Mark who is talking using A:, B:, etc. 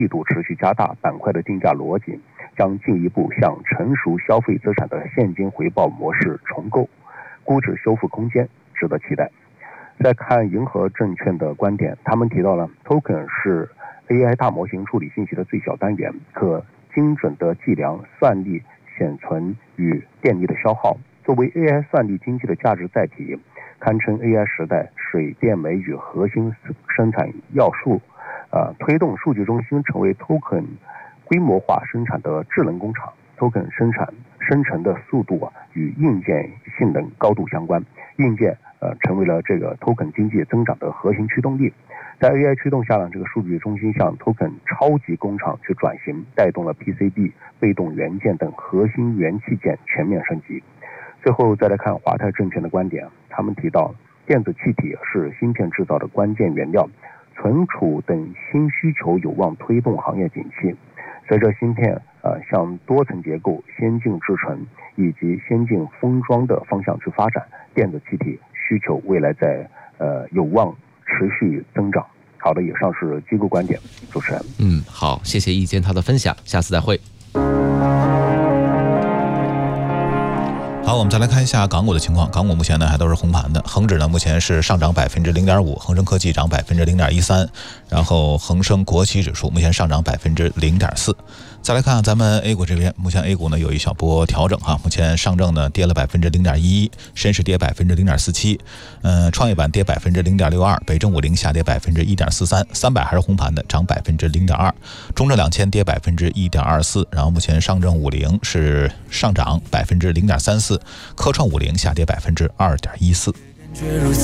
A: 力度持续加大，板块的定价逻辑将进一步向成熟消费资产的现金回报模式重构，估值修复空间值得期待。再看银河证券的观点，他们提到了 token 是 AI 大模型处理信息的最小单元，可精准的计量算力显存与电力的消耗。作为 AI 算力经济的价值载体，堪称 AI 时代水电煤与核心生产要素，推动数据中心成为 token 规模化生产的智能工厂。token 生成的速度与硬件性能高度相关，硬件成为了这个 token 经济增长的核心驱动力。在 AI 驱动下呢，这个数据中心向 token 超级工厂去转型，带动了 PCB、被动元件等核心元器件全面升级。最后再来看华泰证券的观点，他们提到电子气体是芯片制造的关键原料，存储等新需求有望推动行业景气。随着芯片向多层结构、先进制程以及先进封装的方向去发展，电子气体需求未来在有望持续增长。好的，以上是机构观点，主持人。
B: 好，谢谢易坚他的分享，下次再会。
C: 好，我们再来看一下港股的情况。港股目前呢还都是红盘的，恒指呢目前是上涨 0.5%， 恒生科技涨 0.13%， 然后恒生国企指数目前上涨 0.4%。再来看咱们 A 股这边，目前 A 股呢有一小波调整目前上证呢跌了 0.11%， 深市跌 0.47%， 创业板跌 0.62%， 北证50下跌 1.43%， 300还是红盘的，涨 0.2%， 中证2000跌 1.24%， 然后目前上证50是上涨 0.34%， 科创50下跌 2.14%。